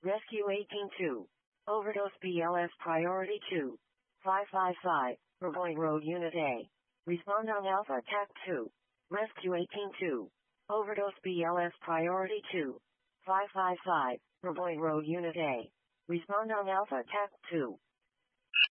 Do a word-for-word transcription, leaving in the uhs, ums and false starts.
Rescue eighteen two. Overdose B L S Priority two. five five five. Burgoyne Road Unit A. Respond on Alpha Attack two. Rescue eighteen two. Overdose B L S Priority two. five five five. Burgoyne Road Unit A. Respond on Alpha Attack two.